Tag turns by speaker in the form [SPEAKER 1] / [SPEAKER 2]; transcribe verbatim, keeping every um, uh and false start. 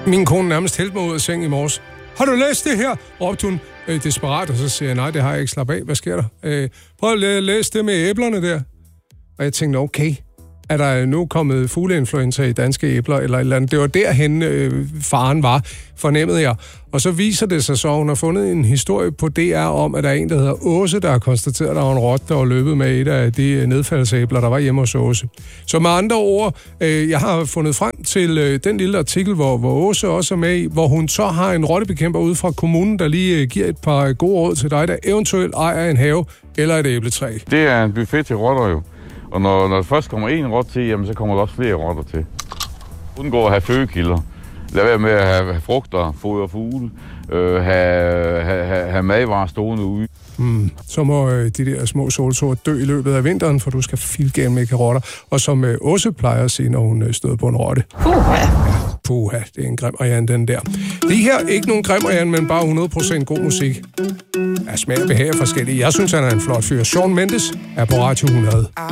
[SPEAKER 1] Min kone nærmest hældte mig ud af sengen i morges. Har du læst det her? Råbte hun øh, desperat, og så siger jeg, nej, det har jeg ikke. Slap af. Hvad sker der? Øh, prøv at læ- læse det med æblerne der. Og jeg tænkte, okay, er der nu kommet fugleinfluenza i danske æbler, eller et eller andet? Det var derhen øh, faren var, fornemmede jeg. Og så viser det sig så, at hun har fundet en historie på D R om, at der er en, der hedder Åse, der har konstateret, at der var en rotte, der var løbet med et af de nedfaldsæbler, der var hjemme hos Åse. Så med andre ord, øh, jeg har fundet frem til øh, den lille artikel, hvor, hvor Åse også er med i, hvor hun så har en rottebekæmper ude fra kommunen, der lige øh, giver et par gode råd til dig, der eventuelt ejer en have eller et æbletræ.
[SPEAKER 2] Det er en buffet til rotter jo. Og når, når der først kommer en rot til, jamen, så kommer der også flere rotter til. Undgå at have fødekilder. Lad være med at have, have frugter, foder fugle, øh, have, have, have madvarer stående ude.
[SPEAKER 1] Mm. Så må øh, de der små solsorter dø i løbet af vinteren, for du skal filgame med rotter. Og som øh, Åse plejer at sige, når hun øh, støder på en rotte.
[SPEAKER 3] Puha.
[SPEAKER 1] Ja, puha, det er en grim Ariane, den der. Lige her, ikke nogen grim Ariane, men bare hundrede procent god musik. Ja, smag og behag er forskellige. Jeg synes, han er en flot fyr. Shawn Mendes er på Radio hundrede.